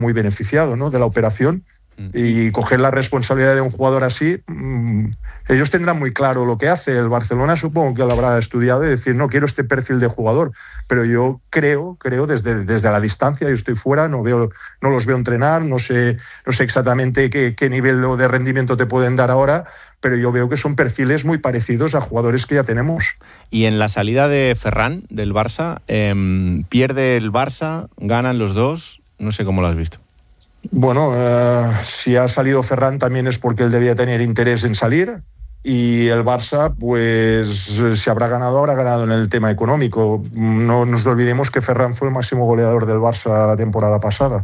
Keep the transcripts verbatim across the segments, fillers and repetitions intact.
muy beneficiado, ¿no?, de la operación. Y coger la responsabilidad de un jugador así, mmm, ellos tendrán muy claro lo que hace. El Barcelona supongo que lo habrá estudiado y decir, no quiero este perfil de jugador, pero yo creo, creo desde, desde la distancia, yo estoy fuera, no veo, no los veo entrenar, no sé, no sé exactamente qué, qué nivel de rendimiento te pueden dar ahora, pero yo veo que son perfiles muy parecidos a jugadores que ya tenemos. Y en la salida de Ferran, del Barça, eh, pierde el Barça, ganan los dos, no sé cómo lo has visto. Bueno, eh, si ha salido Ferran también es porque él debía tener interés en salir, y el Barça, pues si habrá ganado, habrá ganado en el tema económico. No nos olvidemos que Ferran fue el máximo goleador del Barça la temporada pasada,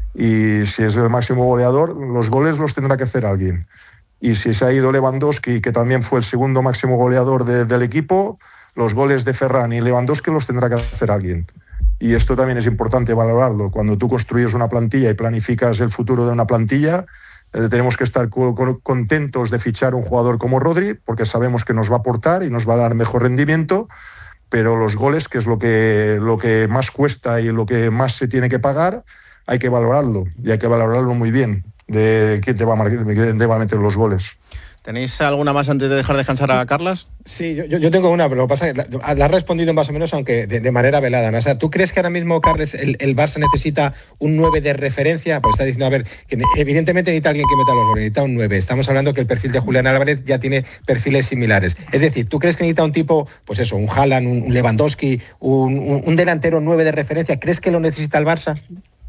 y si es el máximo goleador, los goles los tendrá que hacer alguien. Y si se ha ido Lewandowski, que también fue el segundo máximo goleador de, del equipo, los goles de Ferran y Lewandowski los tendrá que hacer alguien. Y esto también es importante valorarlo. Cuando tú construyes una plantilla y planificas el futuro de una plantilla, eh, tenemos que estar co- co- contentos de fichar un jugador como Rodri, porque sabemos que nos va a aportar y nos va a dar mejor rendimiento, pero los goles, que es lo que, lo que más cuesta y lo que más se tiene que pagar, hay que valorarlo, y hay que valorarlo muy bien, de quién te va a, marcar, quién te va a meter los goles. ¿Tenéis alguna más antes de dejar descansar a Carlas? Sí, yo, yo tengo una, pero lo que pasa es que la, la has respondido más o menos, aunque de, de manera velada, ¿no? O sea, ¿tú crees que ahora mismo, Carles, el, el Barça necesita un nueve de referencia? Pues está diciendo, a ver, que evidentemente necesita alguien que meta los goles, necesita un nueve. Estamos hablando que el perfil de Julián Álvarez ya tiene perfiles similares. Es decir, ¿tú crees que necesita un tipo, pues eso, un Haaland, un, un Lewandowski, un, un, un delantero nueve de referencia? ¿Crees que lo necesita el Barça?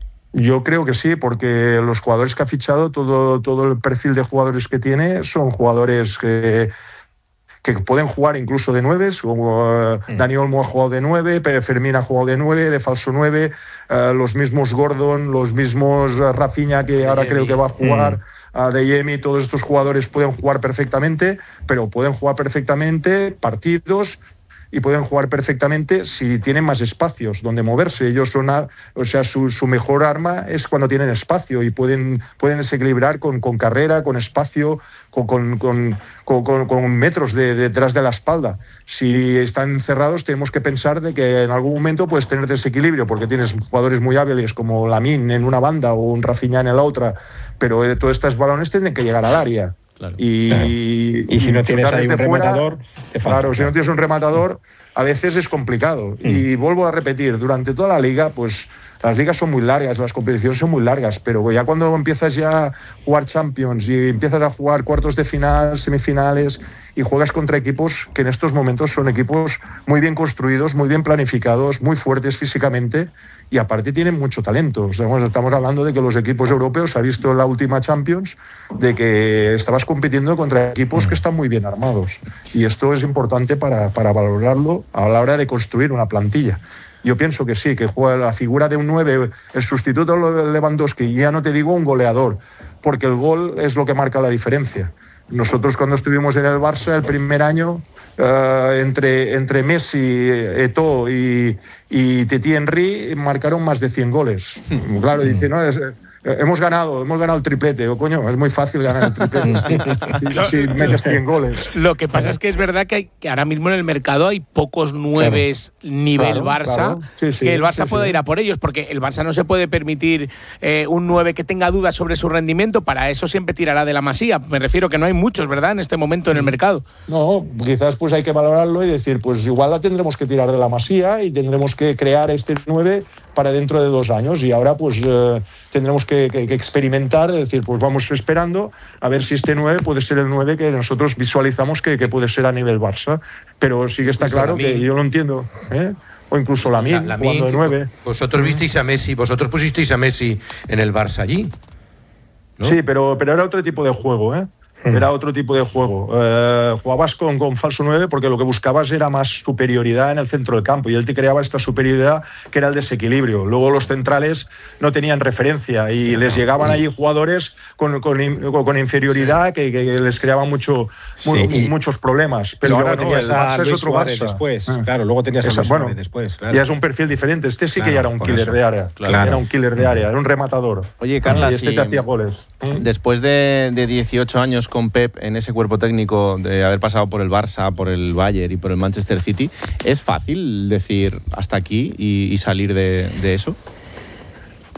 Yo creo que sí, porque los jugadores que ha fichado, todo, todo el perfil de jugadores que tiene, son jugadores que, que pueden jugar incluso de nueves, como uh, mm. Dani Olmo ha jugado de nueve, Pere Fermín ha jugado de nueve, de falso nueve, uh, los mismos Gordon, los mismos uh, Rafinha, que ahora creo que va a jugar, mm. uh, de Yemi, todos estos jugadores pueden jugar perfectamente, pero pueden jugar perfectamente partidos, y pueden jugar perfectamente si tienen más espacios donde moverse. Ellos son, a, o sea, su, su mejor arma es cuando tienen espacio, y pueden, pueden desequilibrar con, con carrera, con espacio, con, con, con, con, con metros de, de, detrás de la espalda. Si están encerrados, tenemos que pensar de que en algún momento puedes tener desequilibrio, porque tienes jugadores muy hábiles como Lamine en una banda o un Rafinha en la otra, pero eh, todos estos balones tienen que llegar al área. Claro. Y, claro. y, y si no tienes ahí un fuera, rematador, te falta. Claro, si no tienes un rematador, a veces es complicado. Mm. Y vuelvo a repetir, durante toda la liga, pues las ligas son muy largas, las competiciones son muy largas, pero ya cuando empiezas ya a jugar Champions y empiezas a jugar cuartos de final, semifinales, y juegas contra equipos que en estos momentos son equipos muy bien construidos, muy bien planificados, muy fuertes físicamente, y aparte tienen mucho talento. Estamos hablando de que los equipos europeos, se ha visto en la última Champions, de que estabas compitiendo contra equipos que están muy bien armados. Y esto es importante para, para valorarlo a la hora de construir una plantilla. Yo pienso que sí, que juega la figura de un nueve, el sustituto de Lewandowski, ya no te digo un goleador, porque el gol es lo que marca la diferencia. Nosotros cuando estuvimos en el Barça el primer año, uh, entre, entre Messi, Eto'o y, y Titi Henry marcaron más de cien goles. Claro, dice, no, es, hemos ganado, hemos ganado el triplete. O oh, coño, es muy fácil ganar el triplete si, si metes cien goles. Lo que pasa es que es verdad que, hay, que ahora mismo en el mercado hay pocos nueves claro. nivel claro, Barça, claro. Sí, sí, que el Barça sí, pueda sí. ir a por ellos, porque el Barça no se puede permitir eh, un nueve que tenga dudas sobre su rendimiento. Para eso siempre tirará de la Masía. Me refiero que no hay muchos, ¿verdad?, en este momento en el mercado. No, quizás pues hay que valorarlo y decir, pues igual la tendremos que tirar de la Masía y tendremos que crear este nueve para dentro de dos años, y ahora pues eh, tendremos que, que, que experimentar, es decir, pues vamos esperando a ver si este nueve puede ser el nueve que nosotros visualizamos que, que puede ser a nivel Barça, pero sí que está claro que yo lo entiendo, ¿eh? O incluso Lamine, la, jugando de nueve. Vosotros visteis a Messi, vosotros pusisteis a Messi en el Barça allí, ¿no? Sí, pero, pero era otro tipo de juego, ¿eh? Era otro tipo de juego. Eh, jugabas con, con falso nueve porque lo que buscabas era más superioridad en el centro del campo, y él te creaba esta superioridad que era el desequilibrio. Luego los centrales no tenían referencia y les llegaban allí jugadores con, con, con inferioridad que, que les creaban mucho, sí. muy, muchos problemas. Pero ahora no, el Barça es otro Barça. Después. Ah. Claro, luego tenías Esa, a Luis bueno, Suárez después. Claro. Ya es un perfil diferente. Este sí claro, que ya era un killer eso. de área. Claro. Era un killer de área, era un rematador. Oye, Carla, y este si te hacía goles. Después de, de dieciocho años con Pep en ese cuerpo técnico, de haber pasado por el Barça, por el Bayern y por el Manchester City, ¿es fácil decir hasta aquí y, y salir de, de eso?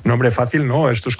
No, hombre, fácil no, esto es